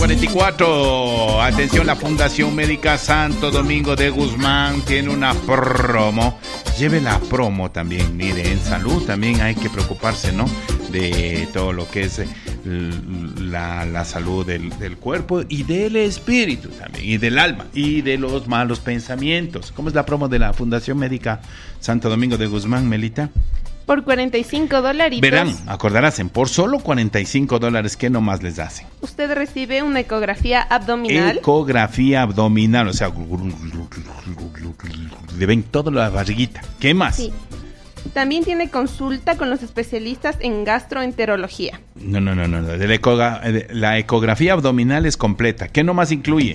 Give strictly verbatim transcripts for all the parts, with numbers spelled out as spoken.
cuarenta y cuatro. Atención, la Fundación Médica Santo Domingo de Guzmán tiene una promo. Lleve la promo también. Mire, en salud también hay que preocuparse, ¿no? De todo lo que es la, la salud del, del cuerpo y del espíritu también, y del alma, y de los malos pensamientos. ¿Cómo es la promo de la Fundación Médica Santo Domingo de Guzmán, Melita? Por cuarenta y cinco dolaritos. Verán, acordarás, por solo cuarenta y cinco dólares, ¿qué nomás les hacen? Usted recibe una ecografía abdominal. Ecografía abdominal, o sea, le ven toda la barriguita. ¿Qué más? Sí. También tiene consulta con los especialistas en gastroenterología. No, no, no, no. De la, ecoga, de la ecografía abdominal es completa. ¿Qué nomás incluye?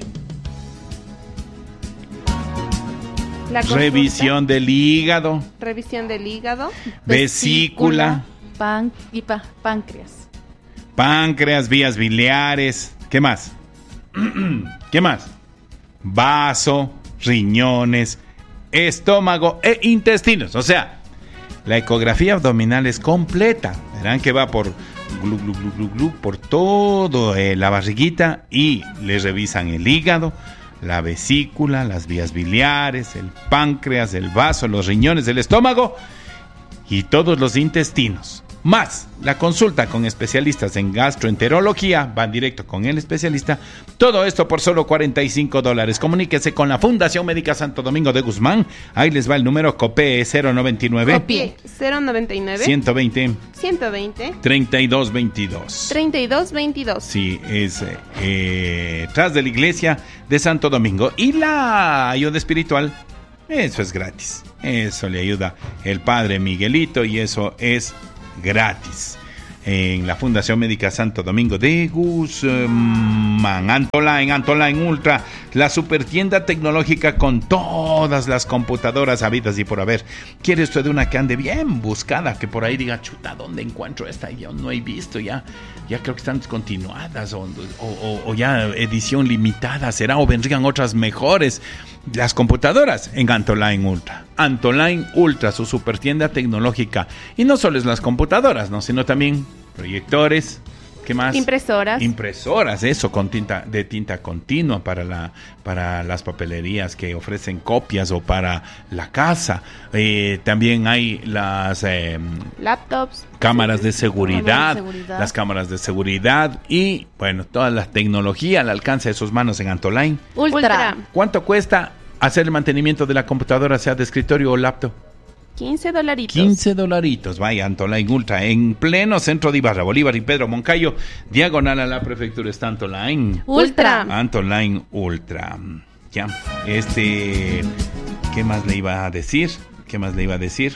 La revisión del hígado. Revisión del hígado. Vesícula. Pan y pa, páncreas. Páncreas, vías biliares. ¿Qué más? ¿Qué más? Vaso, riñones, estómago e intestinos. O sea, la ecografía abdominal es completa. Verán que va por glu, glu, glu, glu, glu, por todo eh, la barriguita y le revisan el hígado, la vesícula, las vías biliares, el páncreas, el vaso, los riñones, el estómago y todos los intestinos. Más la consulta con especialistas en gastroenterología, van directo con el especialista. Todo esto por solo cuarenta y cinco dólares. Comuníquese con la Fundación Médica Santo Domingo de Guzmán. Ahí les va el número COPE cero noventa y nueve. COPE cero noventa y nueve. ciento veinte. ciento veinte. treinta y dos veintidós. treinta y dos veintidós. Sí, es eh, tras de la iglesia de Santo Domingo. Y la ayuda espiritual, eso es gratis. Eso le ayuda el Padre Miguelito y eso es gratis en la Fundación Médica Santo Domingo de Guzmán. Antoline, Antoline Ultra, la super tienda tecnológica con todas las computadoras habidas y por haber. ¿Quiere usted una que ande bien buscada? Que por ahí diga, chuta, ¿dónde encuentro esta? Yo no he visto, ya ya creo que están descontinuadas o, o, o ya edición limitada será, o vendrían otras mejores. Las computadoras en Antoline Ultra. Antoline Ultra, su super tienda tecnológica. Y no solo es las computadoras, ¿no? Sino también proyectores. ¿Qué más? Impresoras. Impresoras, eso, con tinta, de tinta continua para la, para las papelerías que ofrecen copias o para la casa. Eh, también hay las eh, laptops, cámaras sí, de seguridad, cámaras de seguridad, las cámaras de seguridad y, bueno, toda la tecnología al alcance de sus manos en Antoline Ultra. ¿Cuánto cuesta hacer el mantenimiento de la computadora, sea de escritorio o laptop? quince dolaritos. quince dolaritos, vaya, Antoline Ultra, en pleno centro de Ibarra, Bolívar y Pedro Moncayo, diagonal a la prefectura está Antoline Ultra. Antoline Ultra. Ya, este, ¿qué más le iba a decir? ¿Qué más le iba a decir?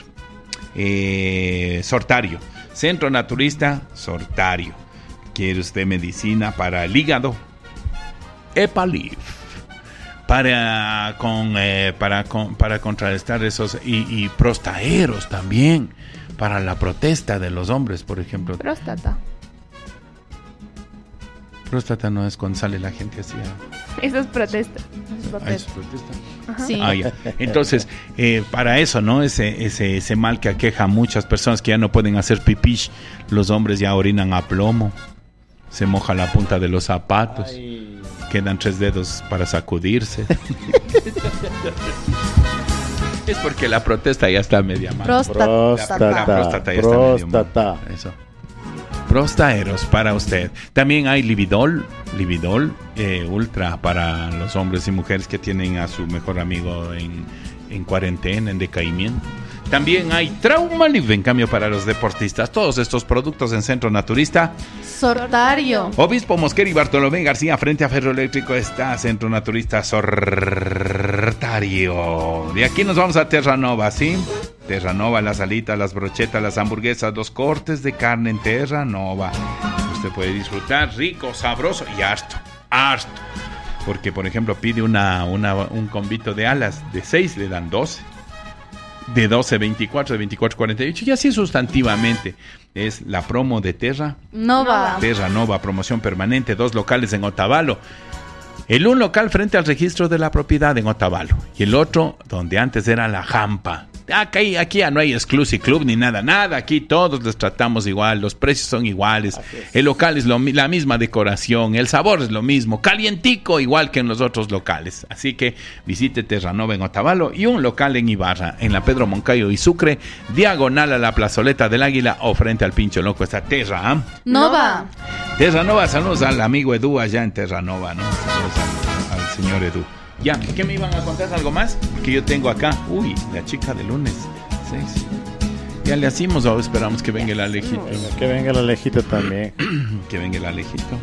Eh, Sortario, Centro Naturista Sortario. ¿Quiere usted medicina para el hígado? Epalif. Para con eh, para con, para contrarrestar esos y, y prostaeros también para la protesta de los hombres, por ejemplo. Próstata. Próstata no es cuando sale la gente así. Eso es protesta. Es Ah, ¿es protesta? Ajá. Sí. Ah, ya. Entonces, eh, para eso, ¿no? Ese, ese, ese mal que aqueja a muchas personas que ya no pueden hacer pipí, los hombres ya orinan a plomo, se moja la punta de los zapatos. Ay. Quedan tres dedos para sacudirse. Es porque la protesta ya está media mal. Próstata. La, la próstata ya próstata. está medio mal. Eso. Prostaeros para usted. También hay Lividol, Lividol eh, Ultra para los hombres y mujeres que tienen a su mejor amigo en, en cuarentena, en decaimiento. También hay Traumalive, en cambio, para los deportistas. Todos estos productos en Centro Naturista Sortario. Obispo Mosquera y Bartolomé García, frente a Ferroeléctrico, está Centro Naturista Sortario. De aquí nos vamos a Terranova, ¿sí? Terranova, las alitas, las brochetas, las hamburguesas, los cortes de carne en Terranova. Usted puede disfrutar rico, sabroso y harto, harto. Porque, por ejemplo, pide una, una, un combito de alas de seis, le dan doce. De doce, veinticuatro, de veinticuatro, cuarenta y ocho. Y así sustantivamente. Es la promo de Terra Nova. Terra Nova, promoción permanente. Dos locales en Otavalo. El un local frente al registro de la propiedad en Otavalo. Y el otro donde antes era la Jampa. Aquí, aquí ya no hay exclusive club ni nada, nada. Aquí todos les tratamos igual, los precios son iguales. El local es lo, la misma decoración, el sabor es lo mismo, calientico igual que en los otros locales. Así que visite Terranova en Otavalo y un local en Ibarra, en la Pedro Moncayo y Sucre, diagonal a la plazoleta del Águila o frente al Pincho Loco. Está Terra, ¿eh? Nova. Terranova, saludos al amigo Edu allá en Terranova, ¿no? Saludos al, al señor Edu. Ya, ¿qué me iban a contar? ¿Algo más? Que yo tengo acá. Uy, la chica de lunes. Sí, sí. ¿Ya le hacemos o esperamos que venga el Alejito? Que venga el Alejito también. Que venga el Alejito.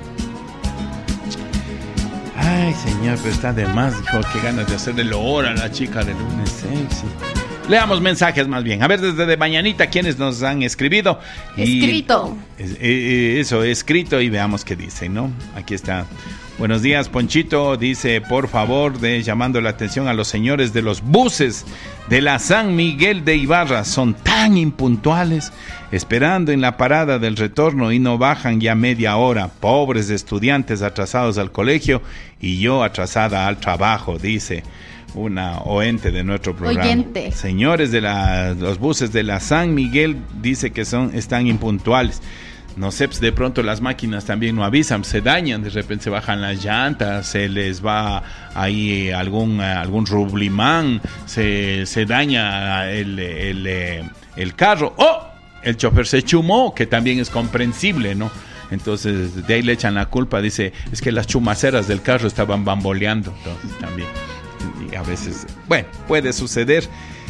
Ay, señor, pero está de más. Dijo, qué ganas de hacerle lo hora a la chica de lunes. Sexy. Leamos mensajes más bien. A ver, desde de mañanita, ¿quiénes nos han escribido? Y Escrito. Es, eh, eso, escrito y veamos qué dice, ¿no? Aquí está. Buenos días, Ponchito. Dice, por favor, de llamando la atención a los señores de los buses de la San Miguel de Ibarra. Son tan impuntuales, esperando en la parada del retorno y no bajan ya media hora. Pobres estudiantes atrasados al colegio y yo atrasada al trabajo, dice una oente de nuestro programa. Oyente. Señores de la, los buses de la San Miguel, dice que son están impuntuales. No sé, pues de pronto las máquinas también no avisan, se dañan, de repente se bajan las llantas, se les va ahí algún algún rublimán, se, se daña el, el, el carro, o el chofer se chumó, que también es comprensible, ¿no? Entonces de ahí le echan la culpa, dice, es que las chumaceras del carro estaban bamboleando, entonces también, y a veces, bueno, puede suceder.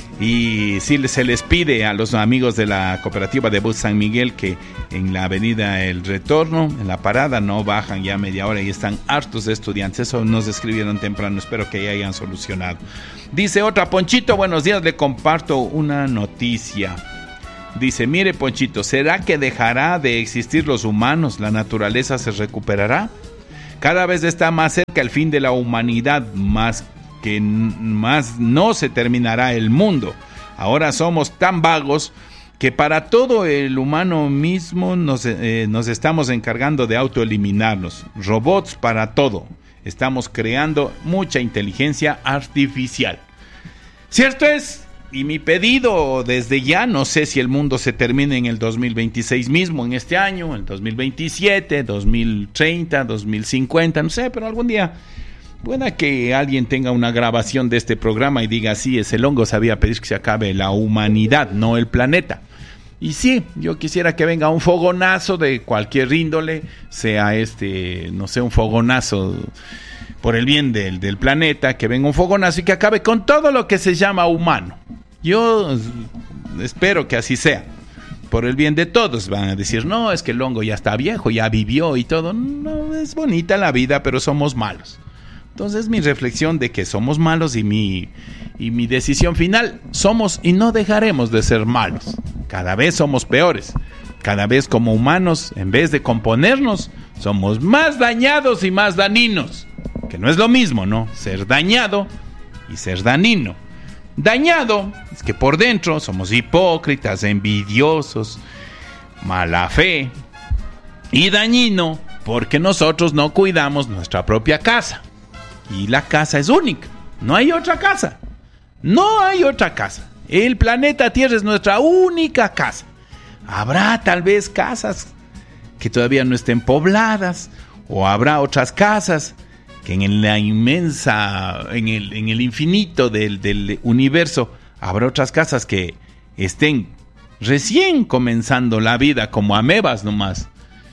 Y sí se les pide a los amigos de la cooperativa de bus San Miguel que en la avenida El Retorno, en la parada, no bajan ya media hora y están hartos de estudiantes. Eso nos escribieron temprano, espero que ya hayan solucionado. Dice otra, Ponchito, buenos días, le comparto una noticia. Dice, mire Ponchito, ¿será que dejará de existir los humanos? ¿La naturaleza se recuperará? Cada vez está más cerca el fin de la humanidad, más que más no se terminará el mundo. Ahora somos tan vagos que para todo el humano mismo nos, eh, nos estamos encargando de autoeliminarnos. Robots para todo. Estamos creando mucha inteligencia artificial. Cierto es, y mi pedido desde ya, no sé si el mundo se termine en el dos mil veintiséis mismo, en este año, en dos mil veintisiete, dos mil treinta, dos mil cincuenta, no sé, pero algún día pueda que alguien tenga una grabación de este programa y diga, sí, ese longo sabía pedir que se acabe la humanidad, no el planeta. Y sí, yo quisiera que venga un fogonazo de cualquier índole, sea este, no sé, un fogonazo por el bien del, del planeta, que venga un fogonazo y que acabe con todo lo que se llama humano. Yo espero que así sea. Por el bien de todos. Van a decir, no, es que el hongo ya está viejo, ya vivió y todo. No, es bonita la vida, pero somos malos. Entonces mi reflexión de que somos malos y mi, y mi decisión final, somos y no dejaremos de ser malos. Cada vez somos peores. Cada vez como humanos, en vez de componernos, somos más dañados y más dañinos. Que no es lo mismo, ¿no? Ser dañado y ser dañino. Dañado es que por dentro somos hipócritas, envidiosos, mala fe. Y dañino porque nosotros no cuidamos nuestra propia casa. Y la casa es única. No hay otra casa. No hay otra casa. El planeta Tierra es nuestra única casa. Habrá tal vez casas que todavía no estén pobladas. O habrá otras casas que en la inmensa, en el, en el infinito del, del universo, habrá otras casas que estén recién comenzando la vida como amebas nomás.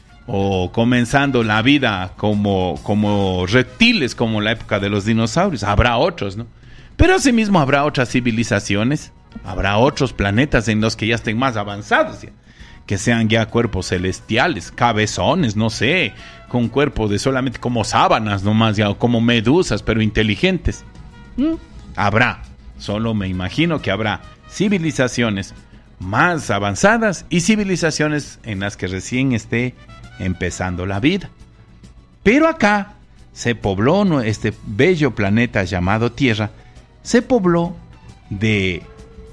O comenzando la vida como, como reptiles, como la época de los dinosaurios. Habrá otros, ¿no? Pero asimismo habrá otras civilizaciones, habrá otros planetas en los que ya estén más avanzados, ya, que sean ya cuerpos celestiales, cabezones, no sé, con cuerpos de solamente como sábanas nomás, ya, o como medusas, pero inteligentes. ¿Mm? Habrá, solo me imagino que habrá civilizaciones más avanzadas y civilizaciones en las que recién esté empezando la vida. Pero acá se pobló este bello planeta llamado Tierra, se pobló de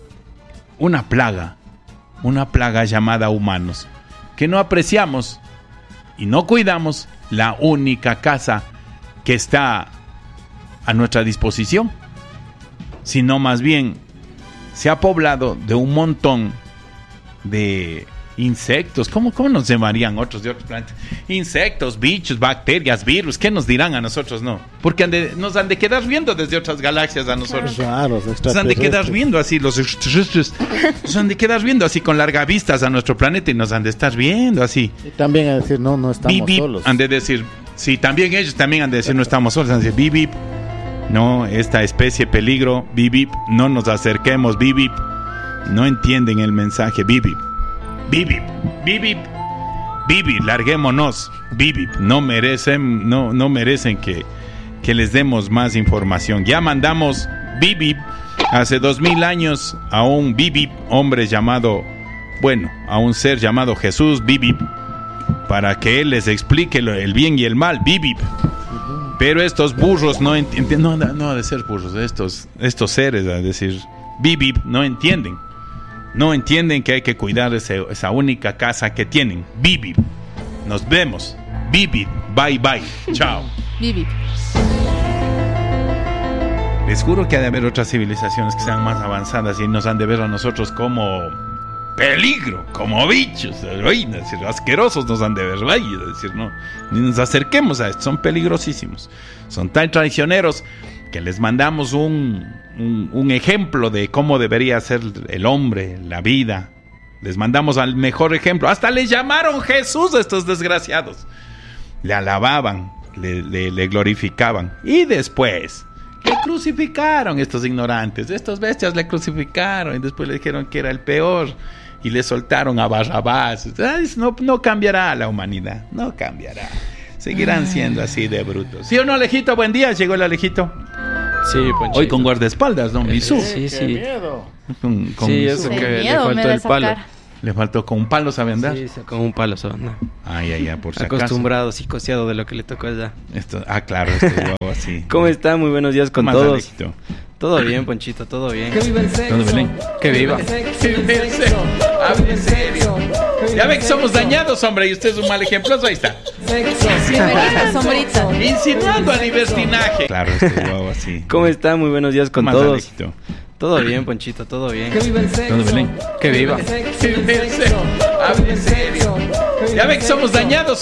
una plaga, una plaga llamada humanos, que no apreciamos y no cuidamos la única casa que está a nuestra disposición, sino más bien se ha poblado de un montón de insectos. ¿Cómo, cómo nos llamarían otros de otros planetas? Insectos, bichos, bacterias, virus. ¿Qué nos dirán a nosotros? No. Porque han de, nos han de quedar viendo desde otras galaxias a nosotros. Raros, Nos han de quedar viendo así los extraterrestres. Nos han de quedar viendo así con largas vistas a nuestro planeta y nos han de estar viendo así. Y también a decir, no, no estamos Bip, bip. solos. Han de decir, sí, también ellos también han de decir, no estamos solos. Han de decir, bip, bip. No, esta especie peligro, bip, bip. No nos acerquemos, bip, bip. No entienden el mensaje, bip, bip. Bip, bip, bip, bip, larguémonos, bip, no merecen, no, no merecen que, que les demos más información. Ya mandamos bip, hace dos mil años a un bip, hombre llamado, bueno, a un ser llamado Jesús, bip, para que él les explique lo, el bien y el mal, bip. Pero estos burros no entienden, no, no ha de ser burros, estos, estos seres, a decir, bip, no entienden. No entienden que hay que cuidar ese, esa única casa que tienen. Bibi. Nos vemos. Bibi. Bye bye. Chao. Bibi. Les juro que ha de haber otras civilizaciones que sean más avanzadas y nos han de ver a nosotros como peligro, como bichos. Ay, decir, asquerosos nos han de ver. Ay, decir, no, ni nos acerquemos a esto. Son peligrosísimos. Son tan traicioneros que les mandamos un, un, un ejemplo de cómo debería ser el hombre, la vida. Les mandamos al mejor ejemplo. Hasta le llamaron Jesús a estos desgraciados. Le alababan, le, le, le glorificaban. Y después le crucificaron estos ignorantes. Estos bestias le crucificaron y después le dijeron que era el peor. Y le soltaron a Barrabás. Ay, no, no cambiará la humanidad. No cambiará. Seguirán siendo así de brutos. ¿Sí o no, Alejito? Buen día, llegó el Alejito. Sí, Ponchito. Hoy con guardaespaldas, don Bisú. Sí, sí. miedo. Con, con Sí, Bisú. eso De que le miedo me faltó da el palo. sacar. Le faltó con un palo, ¿sabe andar? Sí, con un palo solo, no. Ay, ay, ay, por si acaso. Acostumbrado, psicoseado de lo que le tocó allá. Esto, ah, claro, esto es guau, así. ¿Cómo está? Muy buenos días con Más, todos. Alejito. Todo bien, Ponchito, todo bien. Que viva el sexo. ¿Dónde Belén? Que viva. Que viva el sexo. Hable en serio. Ya ve que somos dañados, hombre, y usted es un mal ejemplo. Ahí está. Sexo. Sombrita, sombrita. Insinuando al libertinaje. Claro, esto es guau, así. ¿Cómo está? Muy buenos días con Más, todos. Alejito. Todo bien, Ponchito, todo bien. Que viva el sexo. ¿Dónde Belén? Que viva. Que viva el sexo. Hable en serio. Ya ve que somos dañados.